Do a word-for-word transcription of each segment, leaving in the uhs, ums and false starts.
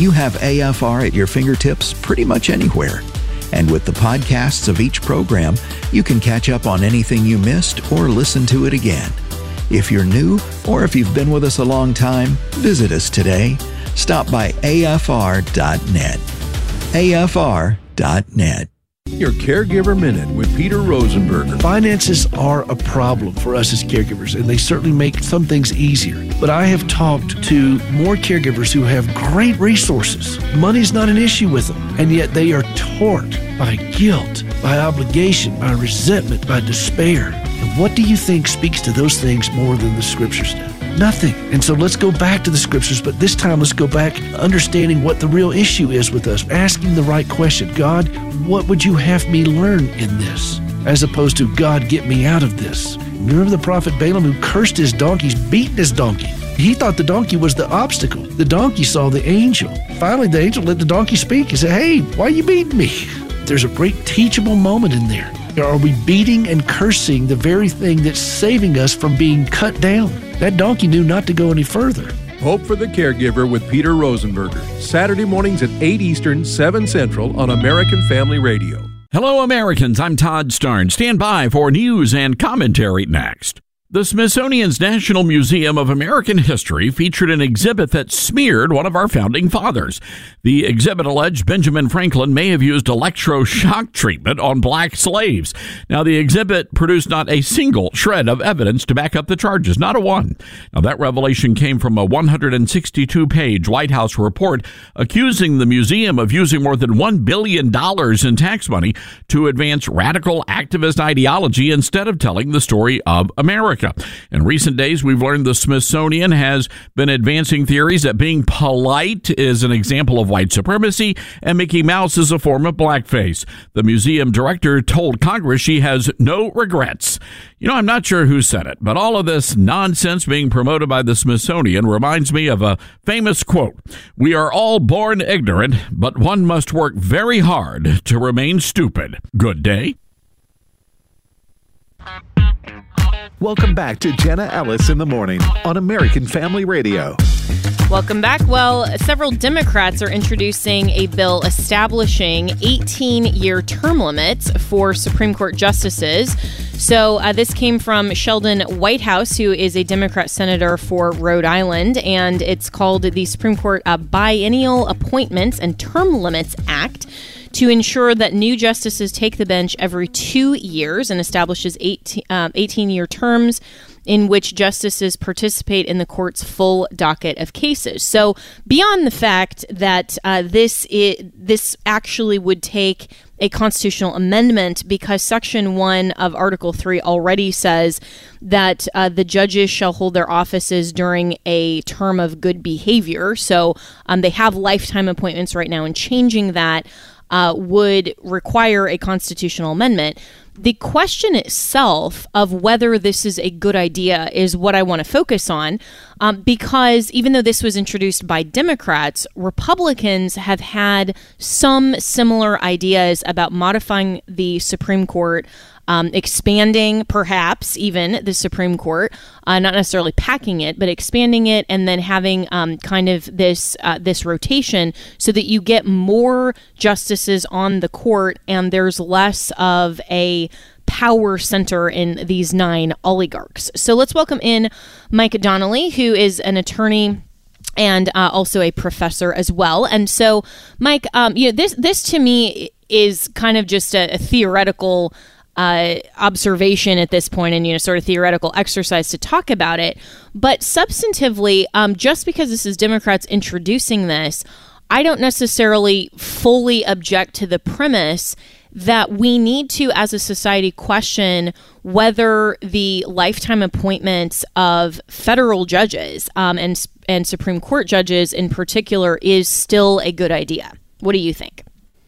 You have A F R at your fingertips pretty much anywhere. And with the podcasts of each program, you can catch up on anything you missed or listen to it again. If you're new or if you've been with us a long time, visit us today. Stop by A F R dot net. A F R dot net. Your Caregiver Minute with Peter Rosenberger. Finances are a problem for us as caregivers, and they certainly make some things easier. But I have talked to more caregivers who have great resources. Money's not an issue with them, and yet they are torn by guilt, by obligation, by resentment, by despair. And what do you think speaks to those things more than the Scriptures do? Nothing. And so let's go back to the Scriptures, but this time let's go back understanding what the real issue is with us, asking the right question. God, what would you have me learn in this? As opposed to, God, get me out of this. Remember the prophet Balaam who cursed his donkeys, beaten his donkey. He thought the donkey was the obstacle. The donkey saw the angel. Finally, the angel let the donkey speak. He said, hey, why are you beating me? There's a great teachable moment in there. Are we beating and cursing the very thing that's saving us from being cut down? That donkey knew not to go any further. Hope for the Caregiver with Peter Rosenberger. Saturday mornings at eight Eastern, seven Central on American Family Radio. Hello, Americans. I'm Todd Starn. Stand by for news and commentary next. The Smithsonian's National Museum of American History featured an exhibit that smeared one of our founding fathers. The exhibit alleged Benjamin Franklin may have used electroshock treatment on black slaves. Now, the exhibit produced not a single shred of evidence to back up the charges, not a one. Now, that revelation came from a one hundred sixty-two page White House report accusing the museum of using more than one billion dollars in tax money to advance radical activist ideology instead of telling the story of America. In recent days, we've learned the Smithsonian has been advancing theories that being polite is an example of white supremacy and Mickey Mouse is a form of blackface. The museum director told Congress she has no regrets. You know, I'm not sure who said it, but all of this nonsense being promoted by the Smithsonian reminds me of a famous quote. We are all born ignorant, but one must work very hard to remain stupid. Good day. Welcome back to Jenna Ellis in the Morning on American Family Radio. Welcome back. Well, several Democrats are introducing a bill establishing eighteen-year term limits for Supreme Court justices. So uh, this came from Sheldon Whitehouse, who is a Democrat senator for Rhode Island, and it's called the Supreme Court uh, Biennial Appointments and Term Limits Act, to ensure that new justices take the bench every two years and establishes eighteen-year terms in which justices participate in the court's full docket of cases. So beyond the fact that uh, this is, this actually would take a constitutional amendment, because Section one of Article three already says that uh, the judges shall hold their offices during a term of good behavior. So um, they have lifetime appointments right now, and changing that Uh, would require a constitutional amendment. The question itself of whether this is a good idea is what I want to focus on, um, because even though this was introduced by Democrats, Republicans have had some similar ideas about modifying the Supreme Court, um, expanding perhaps even the Supreme Court, uh, not necessarily packing it, but expanding it, and then having um, kind of this uh, this rotation so that you get more justices on the court and there's less of a power center in these nine oligarchs. So let's welcome in Mike Donnelly, who is an attorney and uh, also a professor as well. And so, Mike, um, you know, this this to me is kind of just a, a theoretical uh, observation at this point, and you know, sort of theoretical exercise to talk about it. But substantively, um, just because this is Democrats introducing this, I don't necessarily fully object to the premise that we need to, as a society, question whether the lifetime appointments of federal judges um, and and Supreme Court judges in particular is still a good idea. What do you think?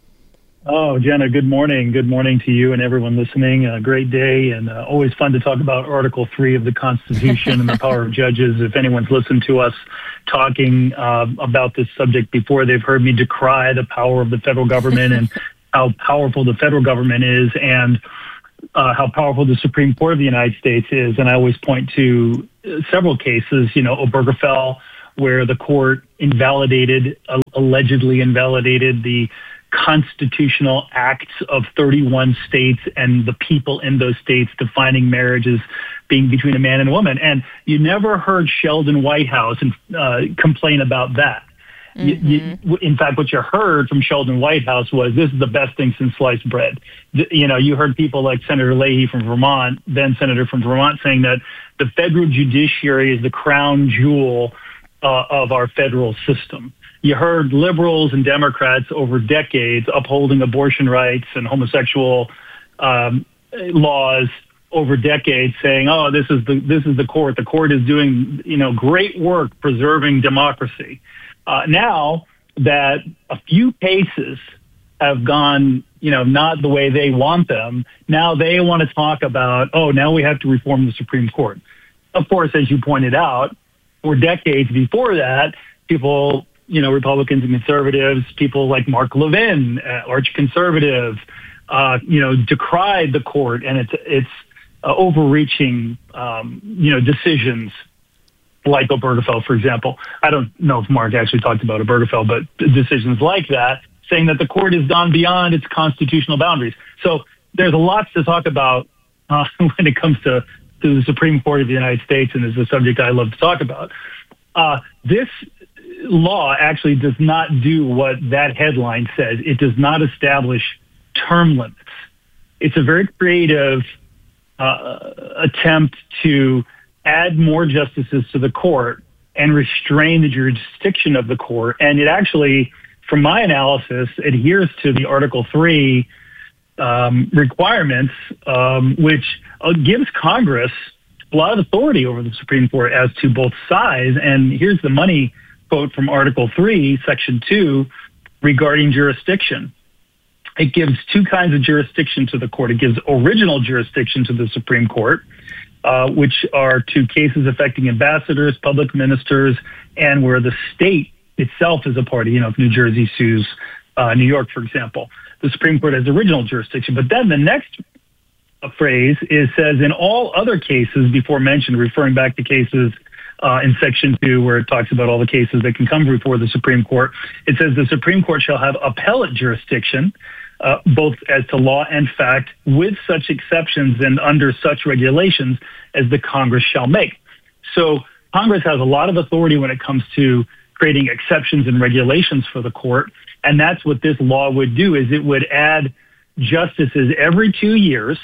Oh, Jenna, good morning. Good morning to you and everyone listening. A great day, and uh, always fun to talk about Article three of the Constitution and the power of judges. If anyone's listened to us talking uh, about this subject before, they've heard me decry the power of the federal government and how powerful the federal government is, and uh, how powerful the Supreme Court of the United States is. And I always point to several cases, you know, Obergefell, where the court invalidated, uh, allegedly invalidated the constitutional acts of thirty-one states and the people in those states defining marriage as being between a man and a woman. And you never heard Sheldon Whitehouse uh, complain about that. Mm-hmm. You, you, in fact, what you heard from Sheldon Whitehouse was, this is the best thing since sliced bread. You know, you heard people like Senator Leahy from Vermont, then Senator from Vermont, saying that the federal judiciary is the crown jewel uh, of our federal system. You heard liberals and Democrats over decades upholding abortion rights and homosexual um, laws over decades, saying, "Oh, this is the this is the court. The court is doing, you know, great work preserving democracy." Uh, now that a few cases have gone, you know, not the way they want them, now they want to talk about, oh, now we have to reform the Supreme Court. Of course, as you pointed out, for decades before that, people, you know, Republicans and conservatives, people like Mark Levin, uh, arch-conservative, uh, you know, decried the court and its its uh, overreaching, um, you know, decisions like Obergefell, for example. I don't know if Mark actually talked about Obergefell, but decisions like that, saying that the court has gone beyond its constitutional boundaries. So there's a lot to talk about uh, when it comes to, to the Supreme Court of the United States, and is a subject I love to talk about. Uh, this law actually does not do what that headline says. It does not establish term limits. It's a very creative uh, attempt to add more justices to the court and restrain the jurisdiction of the court. And it actually, from my analysis, adheres to the Article three um, requirements, um, which uh, gives Congress a lot of authority over the Supreme Court as to both sides. And here's the money quote from Article three, Section two, regarding jurisdiction. It gives two kinds of jurisdiction to the court. It gives original jurisdiction to the Supreme Court, Uh, which are to cases affecting ambassadors, public ministers, and where the state itself is a party. You know, if New Jersey sues uh, New York, for example, the Supreme Court has original jurisdiction. But then the next phrase is says, in all other cases before mentioned, referring back to cases uh, in Section two, where it talks about all the cases that can come before the Supreme Court, it says the Supreme Court shall have appellate jurisdiction, Uh, both as to law and fact, with such exceptions and under such regulations as the Congress shall make. So Congress has a lot of authority when it comes to creating exceptions and regulations for the court, and that's what this law would do, is it would add justices every two years,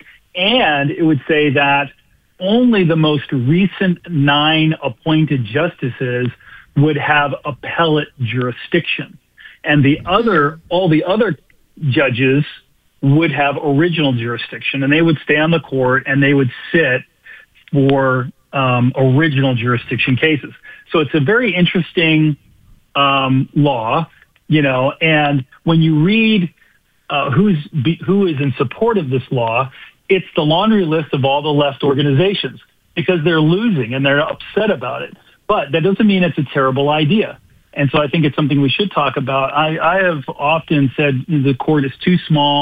and it would say that only the most recent nine appointed justices would have appellate jurisdiction. And the other, all the other judges would have original jurisdiction, and they would stay on the court and they would sit for um, original jurisdiction cases. So it's a very interesting um, law, you know, and when you read uh, who's be, who is in support of this law, it's the laundry list of all the left organizations, because they're losing and they're upset about it. But that doesn't mean it's a terrible idea. And so I think it's something we should talk about. I, I have often said the court is too small.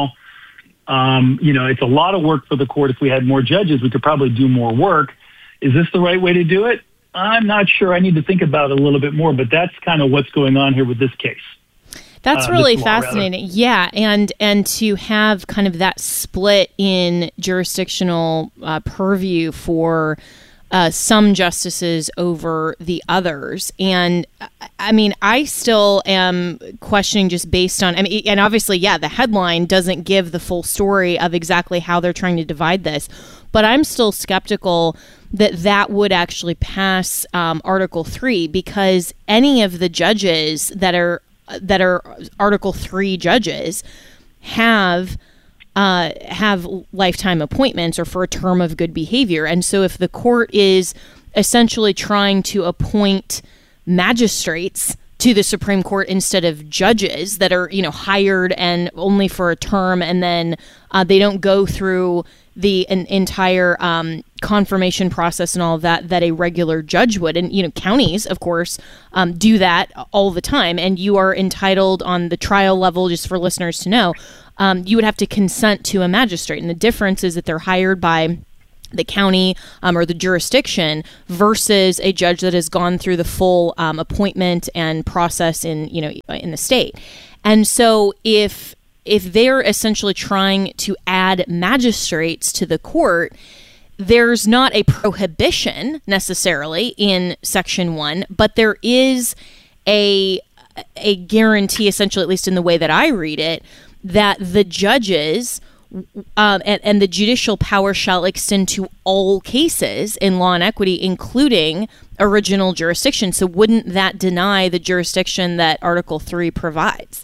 Um, you know, it's a lot of work for the court. If we had more judges, we could probably do more work. Is this the right way to do it? I'm not sure. I need to think about it a little bit more, but that's kind of what's going on here with this case. That's uh, really law, fascinating. Rather. Yeah, and and to have kind of that split in jurisdictional uh, purview for Uh, some justices over the others. And I mean, I still am questioning, just based on, I mean, and obviously, yeah, the headline doesn't give the full story of exactly how they're trying to divide this, but I'm still skeptical that that would actually pass um, Article three, because any of the judges that are, that are Article three judges have Uh, have lifetime appointments or for a term of good behavior. And so if the court is essentially trying to appoint magistrates to the Supreme Court instead of judges that are, you know, hired and only for a term, and then uh, they don't go through the an entire um, confirmation process and all of that that a regular judge would. And, you know, counties, of course, um, do that all the time. And you are entitled on the trial level, just for listeners to know, Um, you would have to consent to a magistrate. And the difference is that they're hired by the county um, or the jurisdiction versus a judge that has gone through the full um, appointment and process in, you know, in the state. And so if if they're essentially trying to add magistrates to the court, there's not a prohibition necessarily in Section one, but there is a a guarantee, essentially, at least in the way that I read it, that the judges Um, and, and the judicial power shall extend to all cases in law and equity, including original jurisdiction. So wouldn't that deny the jurisdiction that Article three provides?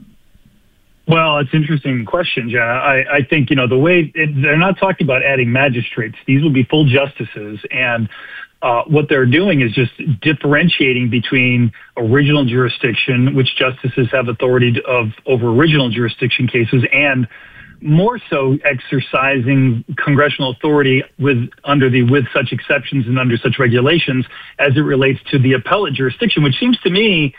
Well, it's an interesting question, Jenna. I, I think, you know, the way it, they're not talking about adding magistrates. These will be full justices. And uh, what they're doing is just differentiating between original jurisdiction, which justices have authority to, of over original jurisdiction cases, and more so exercising congressional authority with under the with such exceptions and under such regulations as it relates to the appellate jurisdiction, which seems to me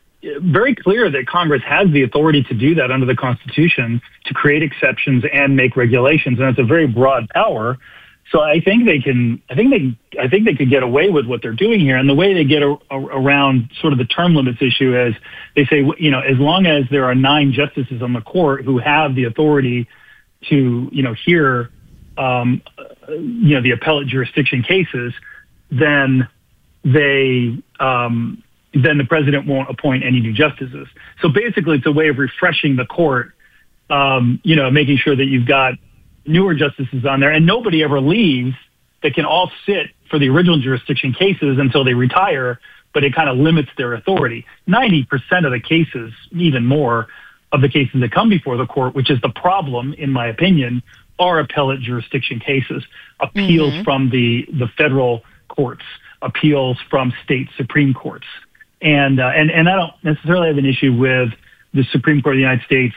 very clear that Congress has the authority to do that under the Constitution, to create exceptions and make regulations, and it's a very broad power. So I think they can. I think they. I think they could get away with what they're doing here. And the way they get a, a, around sort of the term limits issue is they say, you know, as long as there are nine justices on the court who have the authority to, you know, hear, um, you know, the appellate jurisdiction cases, then they, um, then the president won't appoint any new justices. So basically, it's a way of refreshing the court. Um, you know, making sure that you've got newer justices on there, and nobody ever leaves. They can all sit for the original jurisdiction cases until they retire, but it kind of limits their authority. ninety percent of the cases, even more, of the cases that come before the court, which is the problem, in my opinion, are appellate jurisdiction cases, appeals mm-hmm. from the, the federal courts, appeals from state Supreme Courts. And, uh, and, and I don't necessarily have an issue with the Supreme Court of the United States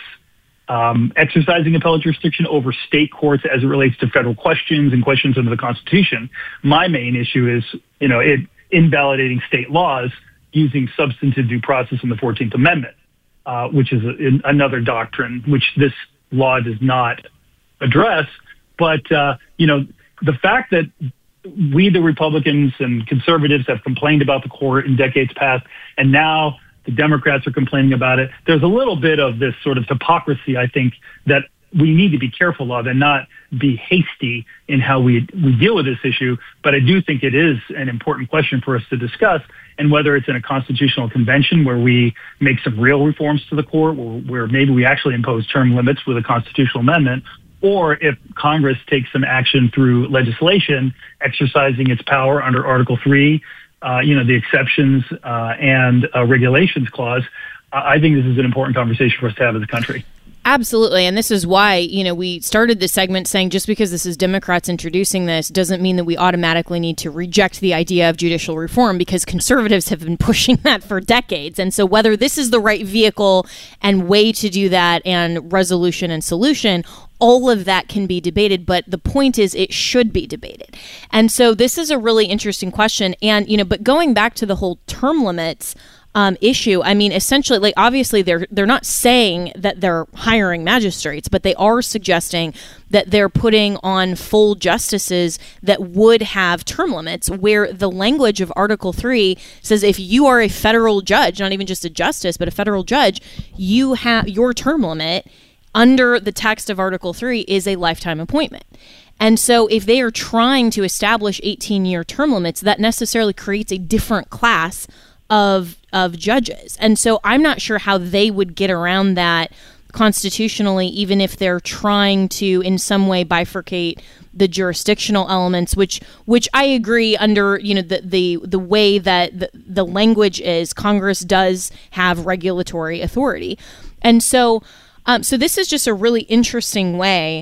Um, exercising appellate jurisdiction over state courts as it relates to federal questions and questions under the Constitution. My main issue is, you know, it invalidating state laws using substantive due process in the fourteenth Amendment, uh, which is a, in, another doctrine which this law does not address. But, uh, you know, the fact that we, the Republicans and conservatives, have complained about the court in decades past, and now the Democrats are complaining about it. There's a little bit of this sort of hypocrisy, I think, that we need to be careful of and not be hasty in how we we deal with this issue. But I do think it is an important question for us to discuss, and whether it's in a constitutional convention where we make some real reforms to the court, where, where maybe we actually impose term limits with a constitutional amendment, or if Congress takes some action through legislation, exercising its power under Article three, Uh, you know, the exceptions uh, and uh, regulations clause. Uh, I think this is an important conversation for us to have as a country. Absolutely. And this is why, you know, we started this segment saying just because this is Democrats introducing this doesn't mean that we automatically need to reject the idea of judicial reform, because conservatives have been pushing that for decades. And so whether this is the right vehicle and way to do that and resolution and solution, all of that can be debated, but the point is it should be debated. And so this is a really interesting question. And, you know, but going back to the whole term limits um, issue, I mean, essentially, like, obviously they're they're not saying that they're hiring magistrates, but they are suggesting that they're putting on full justices that would have term limits, where the language of Article three says if you are a federal judge, not even just a justice, but a federal judge, you have your term limit under the text of Article three is a lifetime appointment. And so if they are trying to establish eighteen-year term limits, that necessarily creates a different class of of judges. And so I'm not sure how they would get around that constitutionally, even if they're trying to in some way bifurcate the jurisdictional elements, which which I agree under, you know, the the, the way that the, the language is, Congress does have regulatory authority. And so Um, so this is just a really interesting way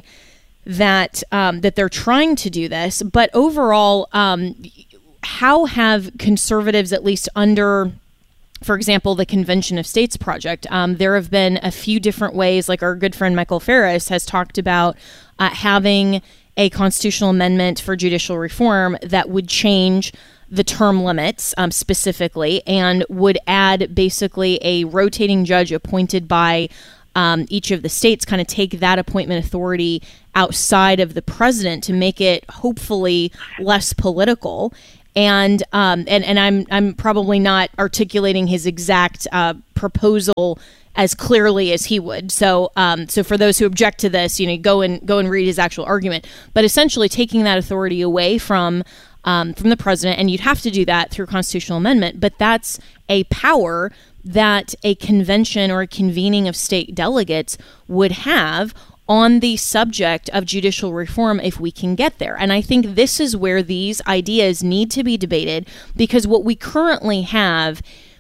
that um, that they're trying to do this. But overall, um, how have conservatives, at least under, for example, the Convention of States project, um, there have been a few different ways, like our good friend Michael Farris has talked about uh, having a constitutional amendment for judicial reform that would change the term limits um, specifically, and would add basically a rotating judge appointed by um, each of the states kind of take that appointment authority outside of the president to make it hopefully less political. And um, and and I'm I'm probably not articulating his exact uh, proposal as clearly as he would. So um, so for those who object to this, you know, go and go and read his actual argument. But essentially, taking that authority away from um, from the president, and you'd have to do that through constitutional amendment. But that's a power that a convention or a convening of state delegates would have on the subject of judicial reform if we can get there. And I think this is where these ideas need to be debated, because what we currently have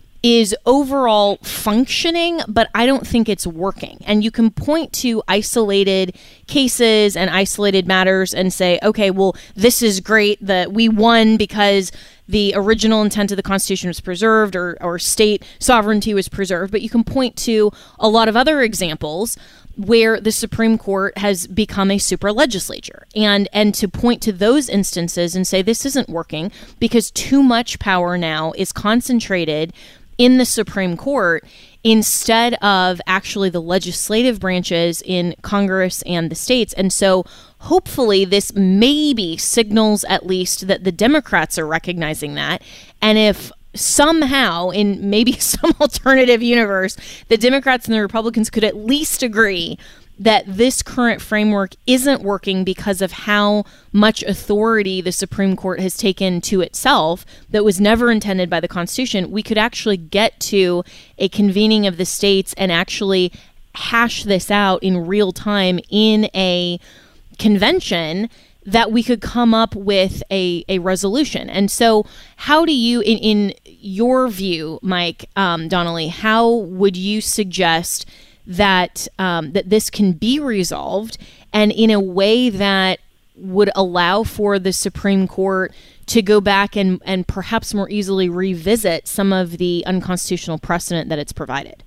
is overall functioning, but I don't think it's working. And you can point to isolated cases and isolated matters and say, okay, well, this is great that we won because the original intent of the Constitution was preserved, or, or state sovereignty was preserved. But you can point to a lot of other examples where the Supreme Court has become a super legislature, and and to point to those instances and say this isn't working because too much power now is concentrated in the Supreme Court instead of actually the legislative branches in Congress and the states. And so hopefully this maybe signals at least that the Democrats are recognizing that. And if somehow in maybe some alternative universe, the Democrats and the Republicans could at least agree that this current framework isn't working because of how much authority the Supreme Court has taken to itself that was never intended by the Constitution, we could actually get to a convening of the states and actually hash this out in real time in a convention that we could come up with a, a resolution. And so how do you, in, in your view, Mike um, Donnelly, how would you suggest that um, that this can be resolved, and in a way that would allow for the Supreme Court to go back and, and perhaps more easily revisit some of the unconstitutional precedent that it's provided?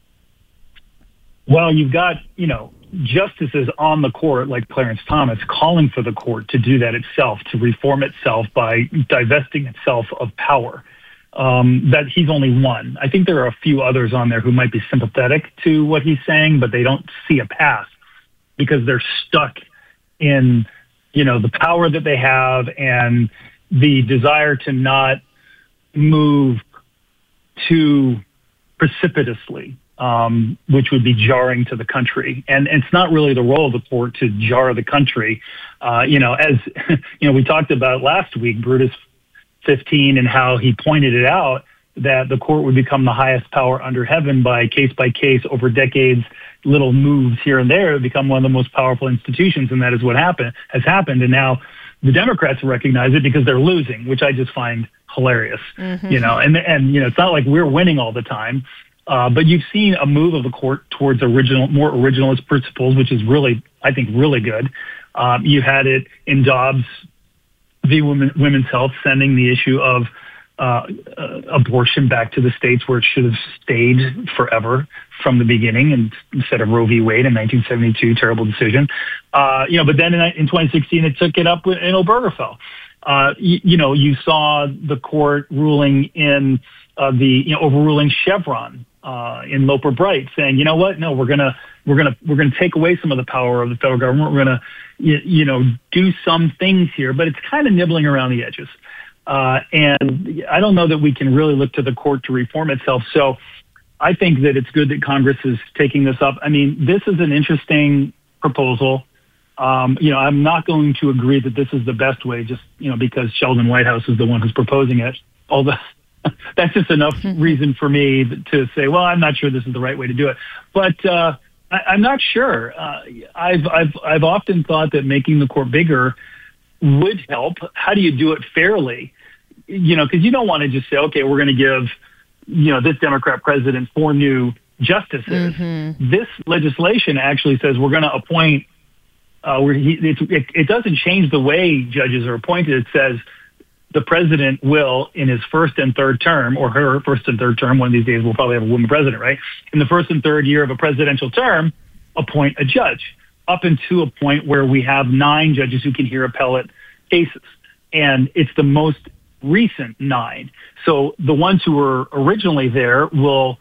Well, you've got, you know, justices on the court like Clarence Thomas calling for the court to do that itself, to reform itself by divesting itself of power. Um, that he's only one. I think there are a few others on there who might be sympathetic to what he's saying, but they don't see a path because they're stuck in, you know, the power that they have and the desire to not move too precipitously, um, which would be jarring to the country. And, and it's not really the role of the court to jar the country. Uh, you know, as you know, we talked about last week, Brutus fifteen, and how he pointed it out that the court would become the highest power under heaven by case by case over decades, little moves here and there, become one of the most powerful institutions. And that is what happened has happened. And now the Democrats recognize it because they're losing, which I just find hilarious. Mm-hmm. You know, and, and, you know, it's not like we're winning all the time, uh, but you've seen a move of the court towards original, more originalist principles, which is really, I think, really good. Um, you had it in Dobbs v. Women, Women's Health, sending the issue of uh, uh, abortion back to the states where it should have stayed forever from the beginning, and instead of Roe v. Wade in nineteen seventy-two, terrible decision. Uh, you know, but then in, in twenty sixteen, it took it up in Obergefell. Uh, you, you know, you saw the court ruling in uh, the you know overruling Chevron uh, in Loper Bright, saying, you know what, no, we're gonna we're gonna we're gonna take away some of the power of the federal government. We're gonna you, you know do some things here, but it's kind of nibbling around the edges. Uh, and I don't know that we can really look to the court to reform itself. So I think that it's good that Congress is taking this up. I mean, this is an interesting proposal. Um, you know, I'm not going to agree that this is the best way, just, you know, because Sheldon Whitehouse is the one who's proposing it. Although that's just enough reason for me to say, well, I'm not sure this is the right way to do it. But uh, I, I'm not sure. Uh, I've, I've, I've often thought that making the court bigger would help. How do you do it fairly? You know, because you don't want to just say, okay, we're going to give, you know, this Democrat president four new justices. Mm-hmm. This legislation actually says we're going to appoint, uh, where he, it, it, it doesn't change the way judges are appointed. It says the president will, in his first and third term, or her first and third term, one of these days we'll probably have a woman president, right? In the first and third year of a presidential term, appoint a judge, up into a point where we have nine judges who can hear appellate cases. And it's the most recent nine. So the ones who were originally there will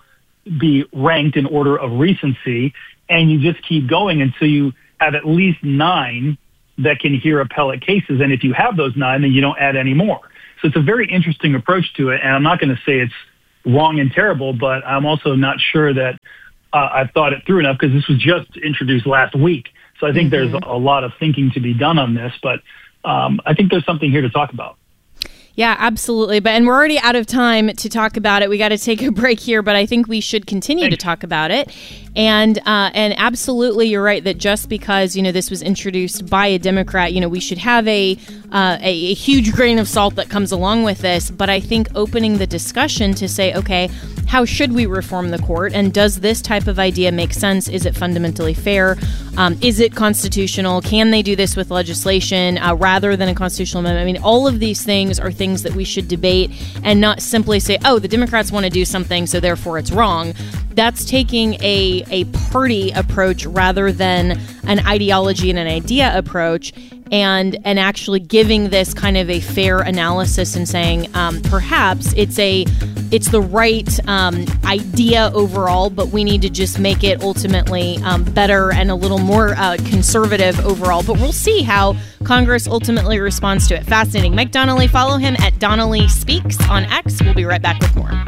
be ranked in order of recency, and you just keep going until you have at least nine that can hear appellate cases. And if you have those nine, then you don't add any more. So it's a very interesting approach to it. And I'm not going to say it's wrong and terrible, but I'm also not sure that uh, I've thought it through enough, because this was just introduced last week. So I think mm-hmm. there's a lot of thinking to be done on this, but um, I think there's something here to talk about. Yeah, absolutely. But and we're already out of time to talk about it. We got to take a break here, but I think we should continue Thanks. to talk about it. And uh, and absolutely, you're right that just because, you know, this was introduced by a Democrat, you know, we should have a, uh, a a huge grain of salt that comes along with this. But I think opening the discussion to say, okay, how should we reform the court? And does this type of idea make sense? Is it fundamentally fair? Um, is it constitutional? Can they do this with legislation uh, rather than a constitutional amendment? I mean, all of these things are things that we should debate and not simply say, oh, the Democrats want to do something, so therefore it's wrong. That's taking a, a party approach rather than an ideology and an idea approach, and and actually giving this kind of a fair analysis and saying um, perhaps it's a it's the right um, idea overall, but we need to just make it ultimately um, better and a little more uh, conservative overall. But we'll see how Congress ultimately responds to it. Fascinating. Mike Donnelly, follow him at Donnelly Speaks on X. We'll be right back with more.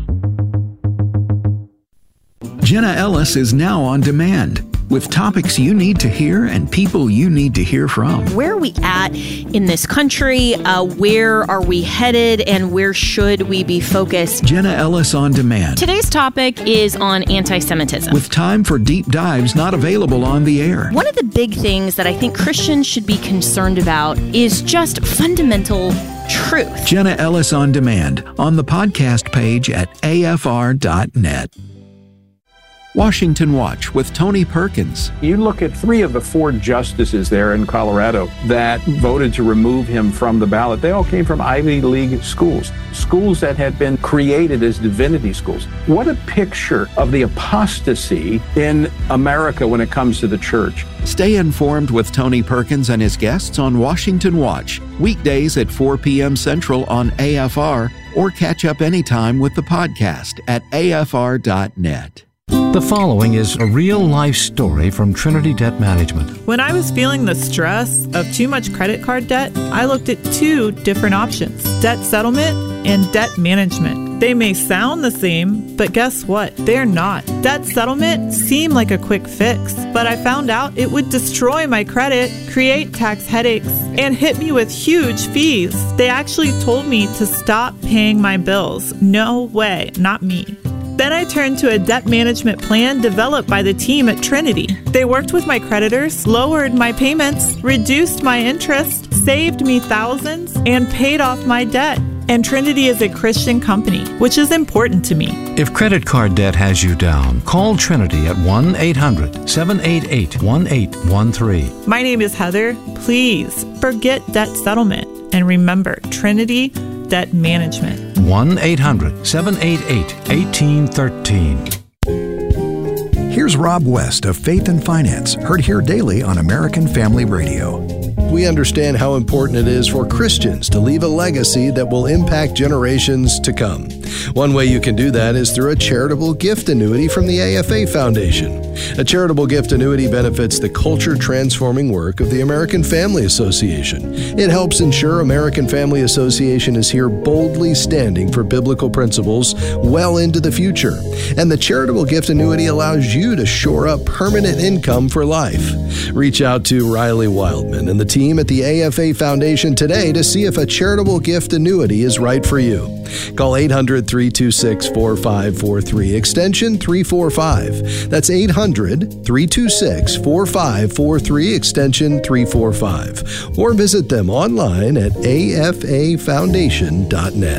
Jenna Ellis is now on demand with topics you need to hear and people you need to hear from. Where are we at in this country? Uh, where are we headed? And where should we be focused? Jenna Ellis on demand. Today's topic is on anti-Semitism. With time for deep dives not available on the air. One of the big things that I think Christians should be concerned about is just fundamental truth. Jenna Ellis on demand on the podcast page at A F R dot net. Washington Watch with Tony Perkins. You look at three of the four justices there in Colorado that voted to remove him from the ballot. They all came from Ivy League schools, schools that had been created as divinity schools. What a picture of the apostasy in America when it comes to the church. Stay informed with Tony Perkins and his guests on Washington Watch, weekdays at four p.m. Central on A F R, or catch up anytime with the podcast at A F R dot net. The following is a real-life story from Trinity Debt Management. When I was feeling the stress of too much credit card debt, I looked at two different options: debt settlement and debt management. They may sound the same, but guess what? They're not. Debt settlement seemed like a quick fix, but I found out it would destroy my credit, create tax headaches, and hit me with huge fees. They actually told me to stop paying my bills. No way, not me. Then I turned to a debt management plan developed by the team at Trinity. They worked with my creditors, lowered my payments, reduced my interest, saved me thousands, and paid off my debt. And Trinity is a Christian company, which is important to me. If credit card debt has you down, call Trinity at one eight hundred seven eight eight one eight one three. My name is Heather. Please forget debt settlement and remember Trinity Debt Management. one eight hundred seven eight eight one eight one three. Here's Rob West of Faith and Finance, heard here daily on American Family Radio. We understand how important it is for Christians to leave a legacy that will impact generations to come. One way you can do that is through a charitable gift annuity from the A F A Foundation. A charitable gift annuity benefits the culture-transforming work of the American Family Association. It helps ensure American Family Association is here boldly standing for biblical principles well into the future. And the charitable gift annuity allows you to shore up permanent income for life. Reach out to Riley Wildman and the team at the A F A Foundation today to see if a charitable gift annuity is right for you. Call eight hundred three two six four five four three, extension three forty-five. That's eight hundred three two six four five four three, extension three forty-five. Or visit them online at A F A foundation dot net.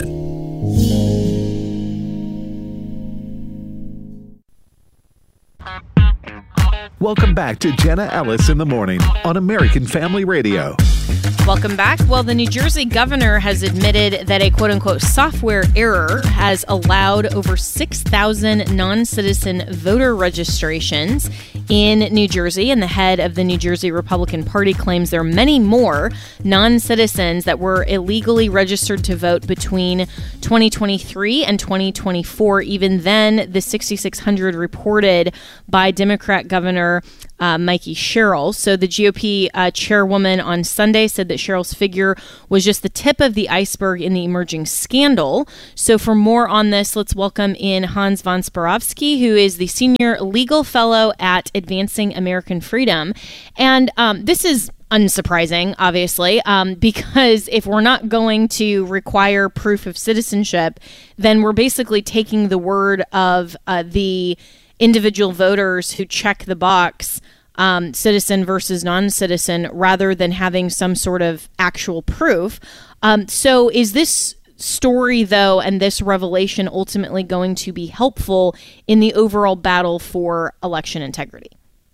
Welcome back to Jenna Ellis in the Morning on American Family Radio. Welcome back. Well, the New Jersey governor has admitted that a quote-unquote software error has allowed over six thousand non-citizen voter registrations in New Jersey, and the head of the New Jersey Republican Party claims there are many more non-citizens that were illegally registered to vote between twenty twenty-three and twenty twenty-four. Even then, the sixty-six hundred reported by Democrat Governor Uh, Mikey Sherrill. So the G O P uh, chairwoman on Sunday said that Sherrill's figure was just the tip of the iceberg in the emerging scandal. So for more on this, let's welcome in Hans von Sparovsky, who is the senior legal fellow at Advancing American Freedom. And um, this is unsurprising, obviously, um, because if we're not going to require proof of citizenship, then we're basically taking the word of uh, the individual voters who check the box, um, citizen versus non-citizen, rather than having some sort of actual proof. Um, so is this story, though, and this revelation ultimately going to be helpful in the overall battle for election integrity?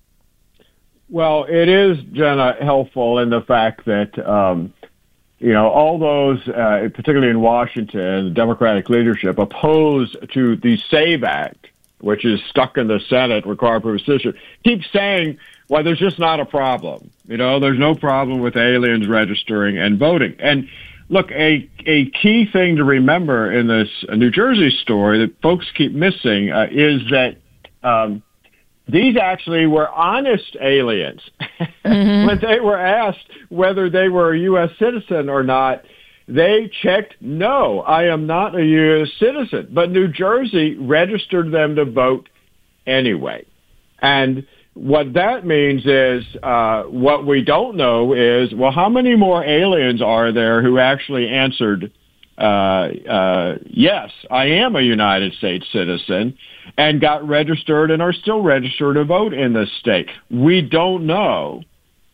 Well, it is, Jenna, helpful in the fact that, um, you know, all those, uh, particularly in Washington, the Democratic leadership, opposed to the SAVE Act, which is stuck in the Senate, required proof of citizenship, keep saying, well, there's just not a problem. You know, there's no problem with aliens registering and voting. And look, a a key thing to remember in this New Jersey story that folks keep missing uh, is that um, these actually were honest aliens. Mm-hmm. When they were asked whether they were a U S citizen or not, they checked, no, I am not a U S citizen. But New Jersey registered them to vote anyway. And what that means is, uh, what we don't know is, well, how many more aliens are there who actually answered, uh, uh, yes, I am a United States citizen, and got registered and are still registered to vote in this state? We don't know.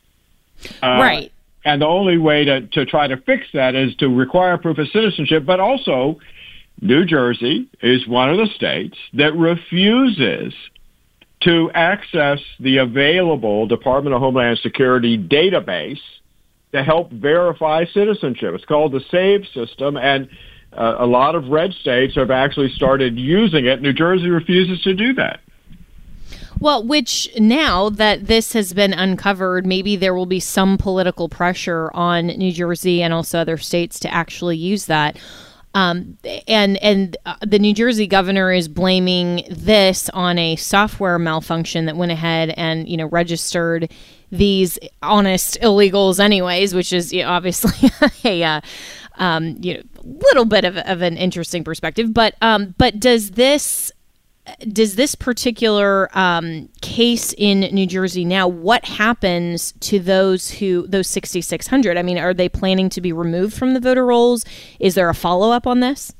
Uh, right. And the only way to, to try to fix that is to require proof of citizenship. But also, New Jersey is one of the states that refuses to access the available Department of Homeland Security database to help verify citizenship. It's called the SAVE system, and uh, a lot of red states have actually started using it. New Jersey refuses to do that. Well, which now that this has been uncovered, maybe there will be some political pressure on New Jersey and also other states to actually use that. Um, and and uh, the New Jersey governor is blaming this on a software malfunction that went ahead and, you know, registered these honest illegals anyways, which is, you know, obviously a uh, um, you know, little bit of, of an interesting perspective. But um, but does this Does this particular um, case in New Jersey now, what happens to those who, those sixty-six hundred? I mean, are they planning to be removed from the voter rolls? Is there a follow-up on this?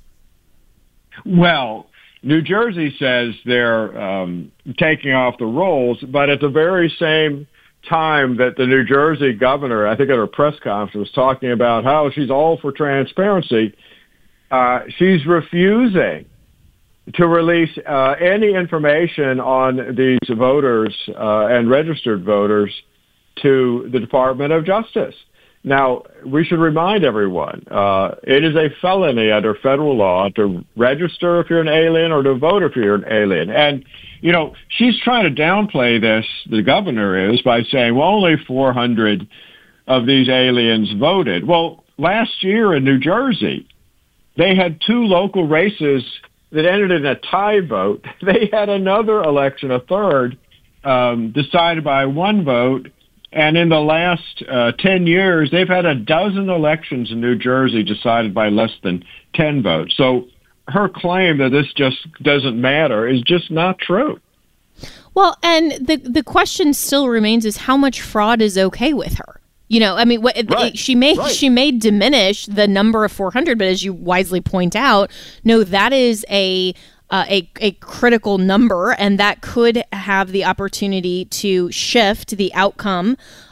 Well, New Jersey says they're um, taking off the rolls, but at the very same time that the New Jersey governor, I think at her press conference, was talking about how she's all for transparency, uh, she's refusing to release uh, any information on these voters uh, and registered voters to the Department of Justice. Now, we should remind everyone, uh, it is a felony under federal law to register if you're an alien or to vote if you're an alien. And, you know, she's trying to downplay this, the governor is, by saying, well, only four hundred of these aliens voted. Well, last year in New Jersey, they had two local races that ended in a tie vote. They had another election, a third, um, decided by one vote. And in the last uh, ten years, they've had a dozen elections in New Jersey decided by less than ten votes. So her claim that this just doesn't matter is just not true. Well, and the the question still remains is how much fraud is okay with her? You know, I mean, what, right. she may right. she may diminish the number of four hundred, but as you wisely point out, no, that is a uh, a a critical number, and that could have the opportunity to shift the outcome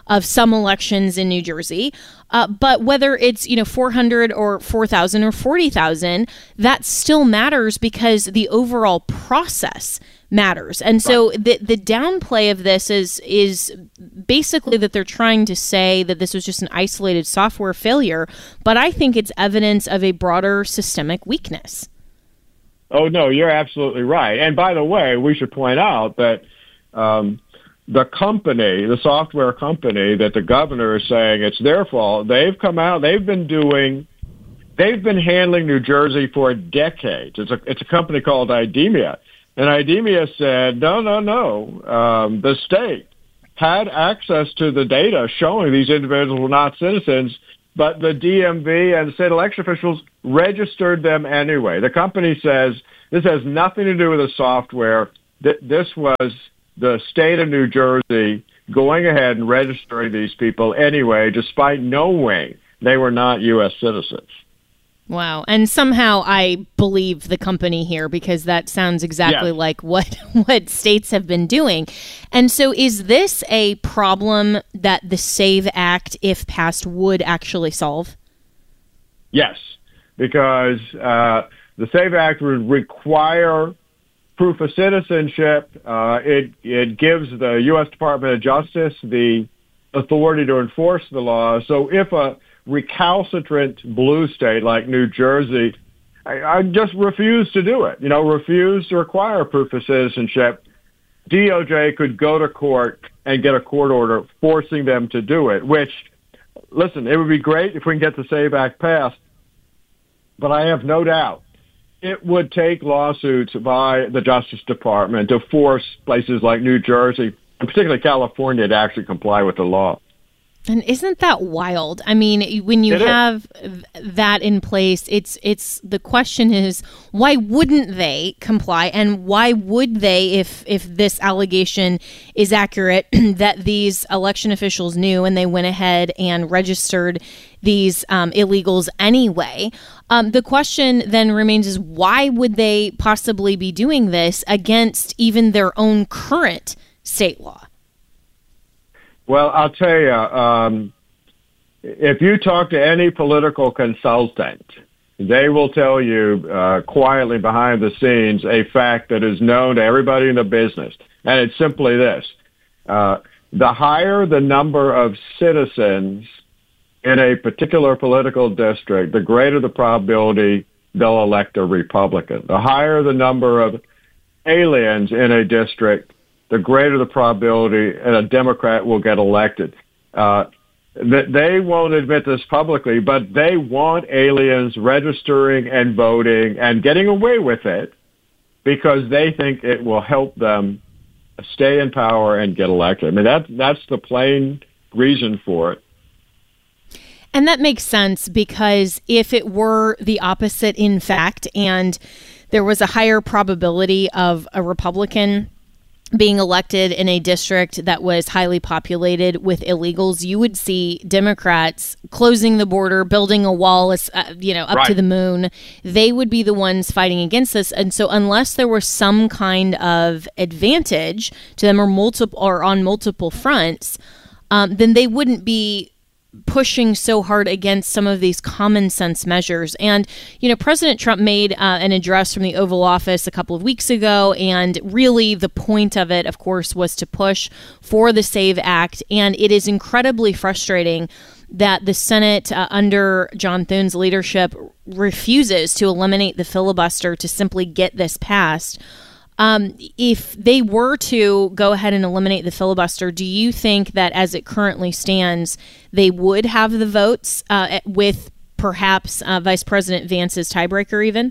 of some elections in New Jersey. Uh, but whether it's, you know, four hundred or four thousand or forty thousand, that still matters because the overall process matters. And so right. the the downplay of this is is basically that they're trying to say that this was just an isolated software failure, but I think it's evidence of a broader systemic weakness. Oh, no, you're absolutely right. And by the way, we should point out that um, the company, the software company that the governor is saying it's their fault, they've come out, they've been doing, they've been handling New Jersey for decades. It's a, it's a company called IDEMIA. And IDEMIA said, no, no, no. Um, the state had access to the data showing these individuals were not citizens, but the D M V and state election officials registered them anyway. The company says this has nothing to do with the software. This was the state of New Jersey going ahead and registering these people anyway, despite knowing they were not U S citizens. Wow. And somehow I believe the company here because that sounds exactly yes. like what, what states have been doing. And so is this a problem that the SAVE Act, if passed, would actually solve? Yes, because uh, the SAVE Act would require proof of citizenship. Uh, it, it gives the U S Department of Justice the authority to enforce the law. So if a recalcitrant blue state like New Jersey, I, I just refuse to do it. You know, refuse to require proof of citizenship. D O J could go to court and get a court order forcing them to do it, which, listen, it would be great if we can get the SAVE Act passed, but I have no doubt it would take lawsuits by the Justice Department to force places like New Jersey, and particularly California, to actually comply with the law. And isn't that wild? I mean, when you it have is. that in place, it's it's the question is, why wouldn't they comply? And why would they, if if this allegation is accurate, that these election officials knew and they went ahead and registered these um, illegals anyway? Um, the question then remains is, why would they possibly be doing this against even their own current state law? Well, I'll tell you, um, if you talk to any political consultant, they will tell you uh, quietly behind the scenes a fact that is known to everybody in the business. And it's simply this. Uh, the higher the number of citizens in a particular political district, the greater the probability they'll elect a Republican. The higher the number of aliens in a district, the greater the probability and a Democrat will get elected. Uh, they won't admit this publicly, but they want aliens registering and voting and getting away with it because they think it will help them stay in power and get elected. I mean, that, that's the plain reason for it. And that makes sense because if it were the opposite, in fact, and there was a higher probability of a Republican being elected in a district that was highly populated with illegals, you would see Democrats closing the border, building a wall, uh, you know, up right. to the moon. They would be the ones fighting against this. And so unless there was some kind of advantage to them or multiple or on multiple fronts, um, then they wouldn't be pushing so hard against some of these common sense measures. And, you know, President Trump made uh, an address from the Oval Office a couple of weeks ago. And really the point of it, of course, was to push for the SAVE Act. And it is incredibly frustrating that the Senate uh, under John Thune's leadership refuses to eliminate the filibuster to simply get this passed. Um, if they were to go ahead and eliminate the filibuster, do you think that as it currently stands, they would have the votes uh, with perhaps uh, Vice President Vance's tiebreaker even?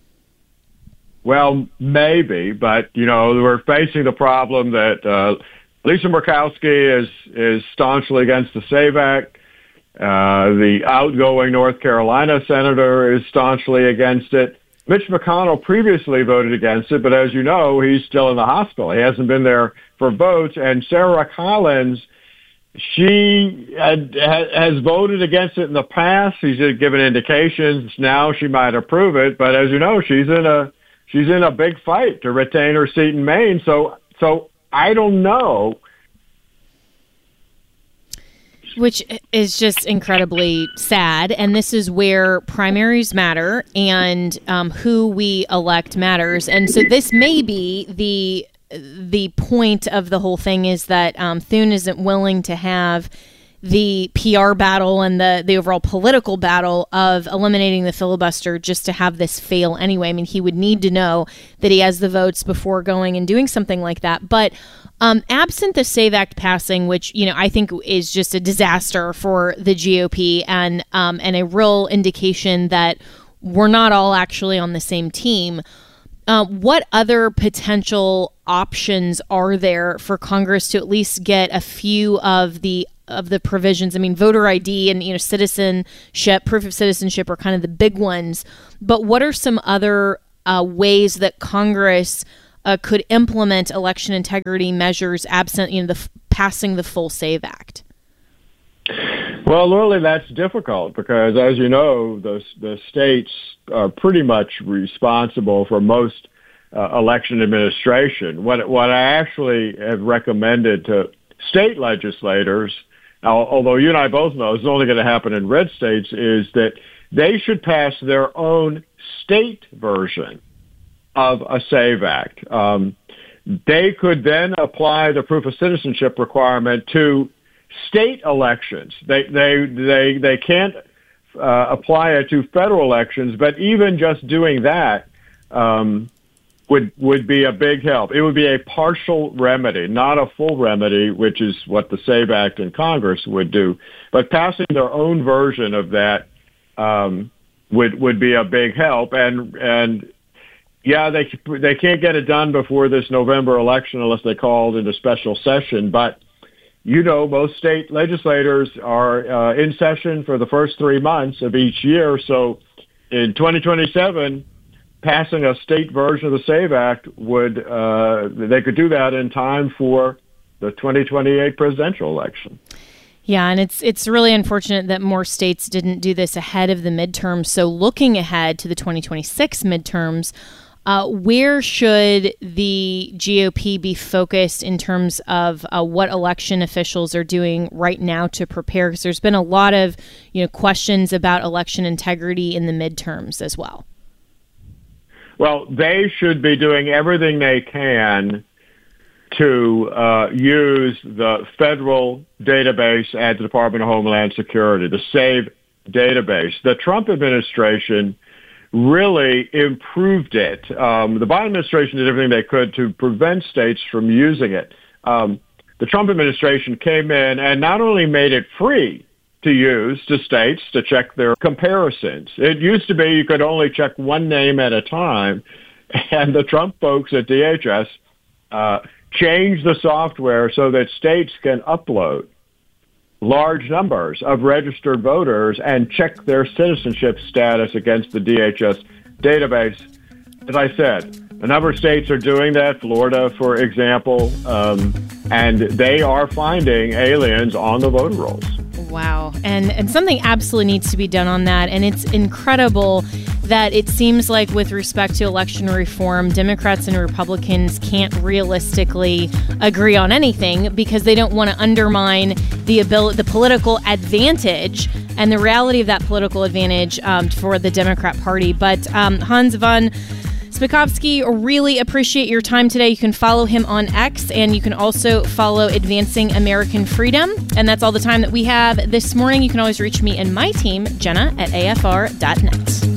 Well, maybe, but, you know, we're facing the problem that uh, Lisa Murkowski is, is staunchly against the SAVE Act. Uh, the outgoing North Carolina senator is staunchly against it. Mitch McConnell previously voted against it, but as you know, he's still in the hospital. He hasn't been there for votes. And Sarah Collins, she had, has voted against it in the past. She's given indications now she might approve it, but as you know, she's in a she's in a big fight to retain her seat in Maine. So, so I don't know. Which is just incredibly sad. And this is where primaries matter and um, who we elect matters. And so this may be the the point of the whole thing, is that um, Thune isn't willing to have the P R battle and the, the overall political battle of eliminating the filibuster just to have this fail anyway. I mean, he would need to know that he has the votes before going and doing something like that. But um, absent the SAVE Act passing, which, you know, I think is just a disaster for the G O P and um, and a real indication that we're not all actually on the same team, uh, what other potential options are there for Congress to at least get a few of the of the provisions? I mean, voter I D and, you know, citizenship, proof of citizenship are kind of the big ones. But what are some other uh, ways that Congress uh, could implement election integrity measures absent, you know, the f- passing the full SAVE Act? Well, Lily, that's difficult because, as you know, the the states are pretty much responsible for most uh, election administration. What what I actually have recommended to state legislators, although you and I both know it's only going to happen in red states, is that they should pass their own state version of a SAVE Act. Um, they could then apply the proof of citizenship requirement to state elections. They they they they can't uh, apply it to federal elections, but even just doing that um, would would be a big help. It would be a partial remedy, not a full remedy, which is what the SAVE Act in Congress would do. But passing their own version of that um, would would be a big help. And and yeah, they they can't get it done before this November election unless they called into special session. But you know, most state legislators are uh, in session for the first three months of each year. So in twenty twenty-seven, passing a state version of the SAVE Act would, uh, they could do that in time for the twenty twenty-eight presidential election. Yeah, and it's it's really unfortunate that more states didn't do this ahead of the midterms. So looking ahead to the twenty twenty-six midterms, Uh, where should the G O P be focused in terms of uh, what election officials are doing right now to prepare? Because there's been a lot of, you know, questions about election integrity in the midterms as well. Well, they should be doing everything they can to uh, use the federal database at the Department of Homeland Security, the SAVE database. The Trump administration really improved it. Um, the Biden administration did everything they could to prevent states from using it. Um, the Trump administration came in and not only made it free to use to states to check their comparisons. It used to be you could only check one name at a time, and the Trump folks at D H S uh, changed the software so that states can upload large numbers of registered voters and check their citizenship status against the D H S database. As I said, a number of states are doing that, Florida, for example, um, and they are finding aliens on the voter rolls. Wow. And and something absolutely needs to be done on that. And it's incredible that it seems like with respect to election reform, Democrats and Republicans can't realistically agree on anything because they don't want to undermine the ability, the political advantage and the reality of that political advantage um, for the Democrat Party. But um, Hans von Spakovsky, really appreciate your time today. You can follow him on X, and you can also follow Advancing American Freedom. And that's all the time that we have this morning. You can always reach me and my team, Jenna, at A F R dot net.